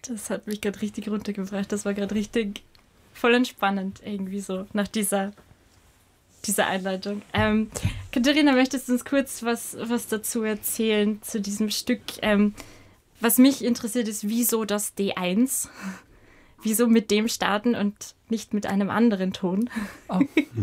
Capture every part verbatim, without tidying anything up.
Das hat mich gerade richtig runtergebracht. Das war gerade richtig voll entspannend irgendwie so nach dieser, dieser Einleitung. Ähm, Katharina, möchtest du uns kurz was, was dazu erzählen zu diesem Stück? Ähm, was mich interessiert ist, wieso das D eins? Wieso mit dem starten und nicht mit einem anderen Ton? Oh.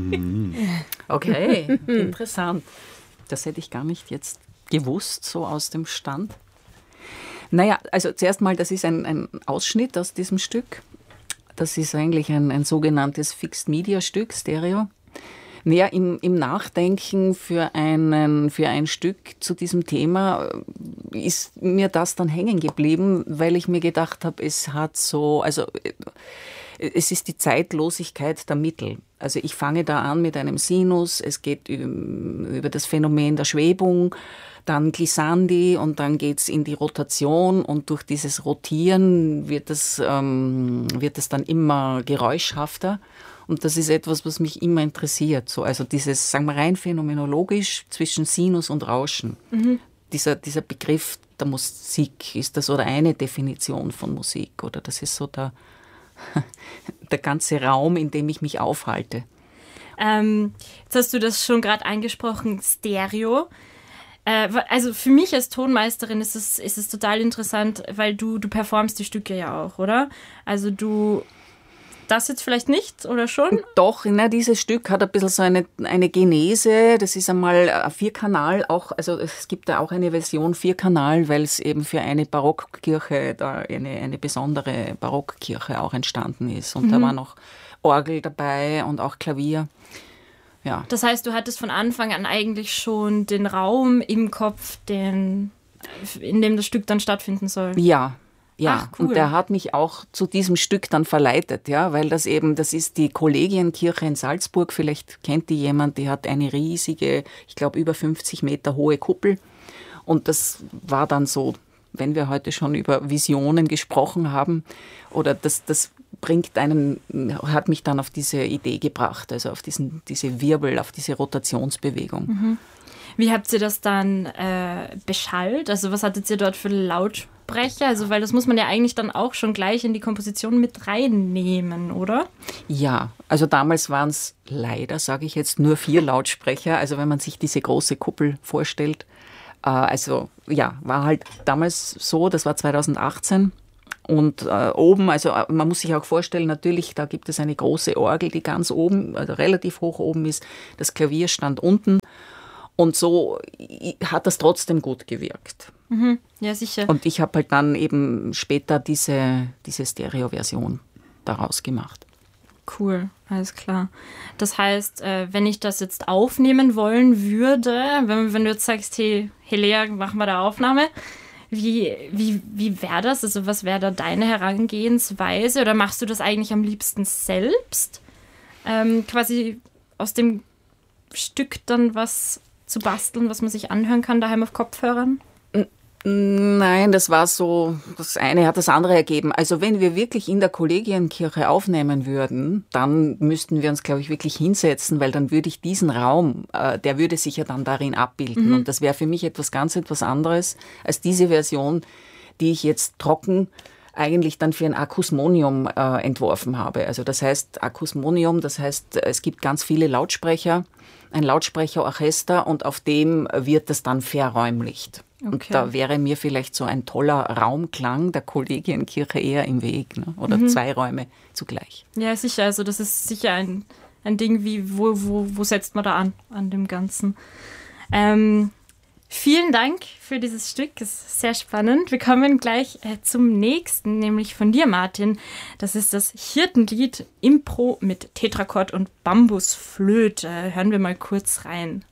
Okay, interessant. Das hätte ich gar nicht jetzt gewusst, so aus dem Stand. Naja, also zuerst mal, das ist ein, ein Ausschnitt aus diesem Stück. Das ist eigentlich ein, ein sogenanntes Fixed-Media-Stück, Stereo. Naja, im, im Nachdenken für, einen, für ein Stück zu diesem Thema ist mir das dann hängen geblieben, weil ich mir gedacht habe, es hat so, also es ist die Zeitlosigkeit der Mittel. Also ich fange da an mit einem Sinus, es geht über das Phänomen der Schwebung, dann Glissandi und dann geht es in die Rotation und durch dieses Rotieren wird es, ähm, wird es dann immer geräuschhafter. Und das ist etwas, was mich immer interessiert. So, also dieses, sagen wir rein phänomenologisch zwischen Sinus und Rauschen. Mhm. Dieser, dieser Begriff der Musik, ist das oder eine Definition von Musik? Oder das ist so der, der ganze Raum, in dem ich mich aufhalte. Ähm, jetzt hast du das schon gerade angesprochen, Stereo. Äh, also für mich als Tonmeisterin ist es, ist es total interessant, weil du, du performst die Stücke ja auch, oder? Also du... Das jetzt vielleicht nicht, oder schon? Doch, ne, dieses Stück hat ein bisschen so eine, eine Genese. Das ist einmal ein Vierkanal, auch, also es gibt da auch eine Version Vierkanal, weil es eben für eine Barockkirche, da eine, eine besondere Barockkirche auch entstanden ist. Und mhm. da war noch Orgel dabei und auch Klavier. Ja. Das heißt, du hattest von Anfang an eigentlich schon den Raum im Kopf, den, in dem das Stück dann stattfinden soll. Ja. Ja, Ach, cool. Und der hat mich auch zu diesem Stück dann verleitet, ja, weil das eben, das ist die Kollegienkirche in Salzburg, vielleicht kennt die jemand, die hat eine riesige, ich glaube über fünfzig Meter hohe Kuppel und das war dann so, wenn wir heute schon über Visionen gesprochen haben, oder das, das bringt einen, hat mich dann auf diese Idee gebracht, also auf diesen, diese Wirbel, auf diese Rotationsbewegung. Mhm. Wie habt ihr das dann äh, beschallt? Also was hattet ihr dort für Lautsprecher? Also weil das muss man ja eigentlich dann auch schon gleich in die Komposition mit reinnehmen, oder? Ja, also damals waren es leider, sage ich jetzt, nur vier Lautsprecher. Also wenn man sich diese große Kuppel vorstellt. Äh, also ja, war halt damals so, das war zweitausendachtzehn. Und äh, oben, also man muss sich auch vorstellen, natürlich, da gibt es eine große Orgel, die ganz oben, also relativ hoch oben ist. Das Klavier stand unten. Und so hat das trotzdem gut gewirkt. Mhm. Ja, sicher. Und ich habe halt dann eben später diese, diese Stereo-Version daraus gemacht. Cool, alles klar. Das heißt, wenn ich das jetzt aufnehmen wollen würde, wenn, wenn du jetzt sagst, hey, hey Lea, machen wir da Aufnahme, wie, wie, wie wäre das? Also was wäre da deine Herangehensweise? Oder machst du das eigentlich am liebsten selbst? Ähm, quasi aus dem Stück dann was zu basteln, was man sich anhören kann daheim auf Kopfhörern? Nein, das war so, das eine hat das andere ergeben. Also wenn wir wirklich in der Kollegienkirche aufnehmen würden, dann müssten wir uns, glaube ich, wirklich hinsetzen, weil dann würde ich diesen Raum, äh, der würde sich ja dann darin abbilden. Mhm. Und das wäre für mich etwas ganz etwas anderes als diese Version, die ich jetzt trocken eigentlich dann für ein Akusmonium äh, entworfen habe. Also das heißt Akusmonium, das heißt, es gibt ganz viele Lautsprecher, ein Lautsprecherorchester und auf dem wird das dann verräumlicht. Okay. Und da wäre mir vielleicht so ein toller Raumklang der Kollegienkirche eher im Weg, ne? Oder mhm. zwei Räume zugleich. Ja, sicher. Also das ist sicher ein, ein Ding, wie wo, wo, wo setzt man da an, an dem Ganzen. Ähm, vielen Dank für dieses Stück, das ist sehr spannend. Wir kommen gleich äh, zum nächsten, nämlich von dir, Martin. Das ist das Hirtenlied Impro mit Tetrachord und Bambusflöte. Hören wir mal kurz rein.